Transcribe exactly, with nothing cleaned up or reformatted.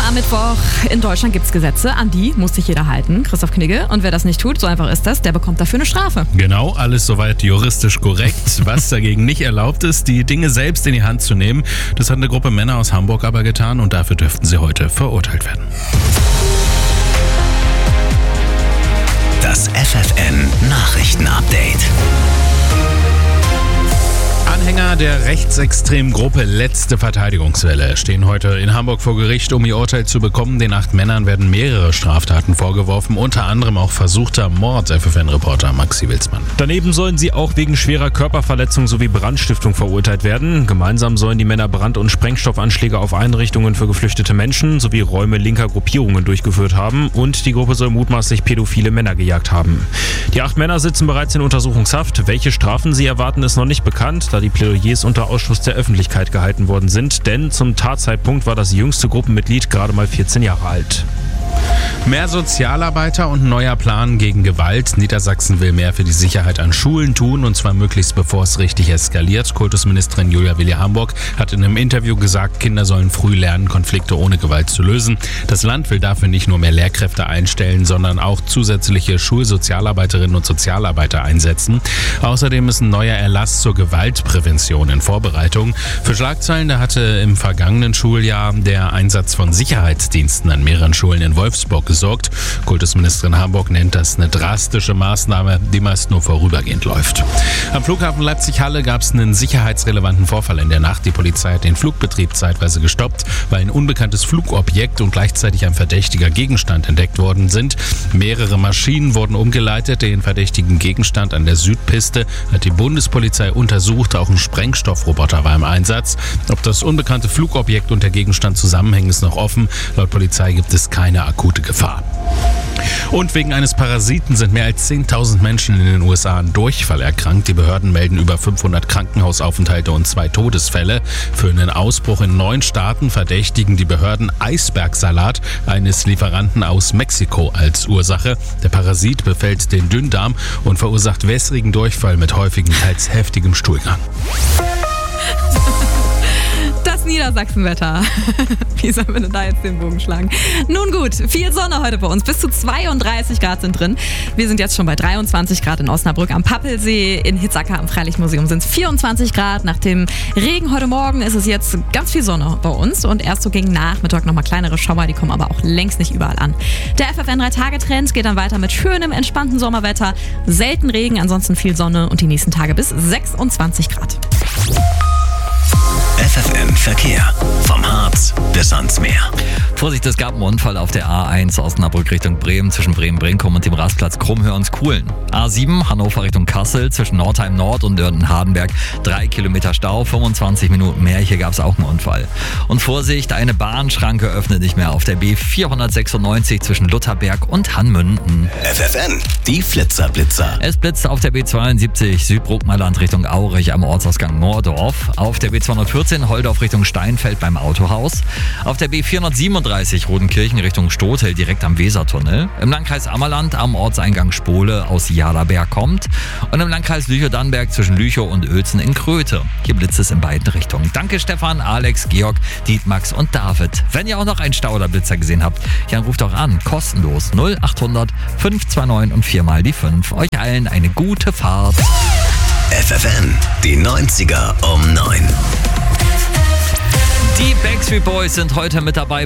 am Mittwoch. In Deutschland gibt es Gesetze, an die muss sich jeder halten. Christoph Knigge. Und wer das nicht tut, so einfach ist das, der bekommt dafür eine Strafe. Genau, alles soweit juristisch korrekt. Was dagegen nicht erlaubt ist, die Dinge selbst in die Hand zu nehmen. Das hat eine Gruppe Männer aus Hamburg aber getan und dafür dürften sie heute verurteilt werden. Das F F N-Nachrichten-Update. Anhänger der rechtsextremen Gruppe Letzte Verteidigungswelle stehen heute in Hamburg vor Gericht, um ihr Urteil zu bekommen. Den acht Männern werden mehrere Straftaten vorgeworfen, unter anderem auch versuchter Mord, F F N-Reporter Maxi Wilsmann. Daneben sollen sie auch wegen schwerer Körperverletzung sowie Brandstiftung verurteilt werden. Gemeinsam sollen die Männer Brand- und Sprengstoffanschläge auf Einrichtungen für geflüchtete Menschen sowie Räume linker Gruppierungen durchgeführt haben und die Gruppe soll mutmaßlich pädophile Männer gejagt haben. Die acht Männer sitzen bereits in Untersuchungshaft. Welche Strafen sie erwarten, ist noch nicht bekannt, da die Plädoyers unter Ausschluss der Öffentlichkeit gehalten worden sind, denn zum Tatzeitpunkt war das jüngste Gruppenmitglied gerade mal vierzehn Jahre alt. Mehr Sozialarbeiter und neuer Plan gegen Gewalt. Niedersachsen will mehr für die Sicherheit an Schulen tun, und zwar möglichst bevor es richtig eskaliert. Kultusministerin Julia Willi-Hamburg hat in einem Interview gesagt, Kinder sollen früh lernen, Konflikte ohne Gewalt zu lösen. Das Land will dafür nicht nur mehr Lehrkräfte einstellen, sondern auch zusätzliche Schulsozialarbeiterinnen und Sozialarbeiter einsetzen. Außerdem ist ein neuer Erlass zur Gewaltprävention in Vorbereitung. Für Schlagzeilen, da hatte im vergangenen Schuljahr der Einsatz von Sicherheitsdiensten an mehreren Schulen in Wolfsburg gesorgt. Kultusministerin Hamburg nennt das eine drastische Maßnahme, die meist nur vorübergehend läuft. Am Flughafen Leipzig-Halle gab es einen sicherheitsrelevanten Vorfall in der Nacht. Die Polizei hat den Flugbetrieb zeitweise gestoppt, weil ein unbekanntes Flugobjekt und gleichzeitig ein verdächtiger Gegenstand entdeckt worden sind. Mehrere Maschinen wurden umgeleitet. Den verdächtigen Gegenstand an der Südpiste hat die Bundespolizei untersucht. Auch ein Sprengstoffroboter war im Einsatz. Ob das unbekannte Flugobjekt und der Gegenstand zusammenhängen, ist noch offen. Laut Polizei gibt es keine akute Gefahr. Und wegen eines Parasiten sind mehr als zehntausend Menschen in den U S A an Durchfall erkrankt. Die Behörden melden über fünfhundert Krankenhausaufenthalte und zwei Todesfälle. Für einen Ausbruch in neun Staaten verdächtigen die Behörden Eisbergsalat eines Lieferanten aus Mexiko als Ursache. Der Parasit befällt den Dünndarm und verursacht wässrigen Durchfall mit häufigem, teils heftigem Stuhlgang. Das Niedersachsenwetter. Wie sollen wir denn da jetzt den Bogen schlagen? Nun gut, viel Sonne heute bei uns. Bis zu zweiunddreißig Grad sind drin. Wir sind jetzt schon bei dreiundzwanzig Grad in Osnabrück am Pappelsee. In Hitzacker am Freilichtmuseum sind es vierundzwanzig Grad. Nach dem Regen heute Morgen ist es jetzt ganz viel Sonne bei uns. Und erst so gegen Nachmittag nochmal kleinere Schauer. Die kommen aber auch längst nicht überall an. Der F F N drei Tage Trend geht dann weiter mit schönem, entspannten Sommerwetter. Selten Regen, ansonsten viel Sonne und die nächsten Tage bis sechsundzwanzig Grad. F F N Verkehr. Vom Harz bis ans Meer. Vorsicht, es gab einen Unfall auf der A eins Osnabrück Richtung Bremen zwischen Bremen-Brinkum und dem Rastplatz Krummhörns-Kuhlen. A sieben Hannover Richtung Kassel zwischen Nordheim Nord und Dörden-Hardenberg. Drei Kilometer Stau, fünfundzwanzig Minuten mehr. Hier gab es auch einen Unfall. Und Vorsicht, eine Bahnschranke öffnet nicht mehr auf der B vierhundertsechsundneunzig zwischen Lutherberg und Hanmünden. F F N, die Flitzerblitzer. Es blitzt auf der B zweiundsiebzig Südbruckmerland Richtung Aurich am Ortsausgang Moordorf. Auf der B zweihundertvierzehn Holdorf Richtung Steinfeld beim Autohaus. Auf der B vierhundertsiebenunddreißig Rodenkirchen Richtung Stotel direkt am Wesertunnel. Im Landkreis Ammerland am Ortseingang Spole aus Jalaberg kommt. Und im Landkreis Lüchow-Dannenberg zwischen Lüchow und Uelzen in Kröte. Hier blitzt es in beiden Richtungen. Danke Stefan, Alex, Georg, Dietmax und David. Wenn ihr auch noch einen Stau oder Blitzer gesehen habt, dann ruft auch an. Kostenlos null achthundert fünf zwei neun und viermal die fünf. Euch allen eine gute Fahrt. F F N, die neunziger um neun. Die Backstreet Boys sind heute mit dabei.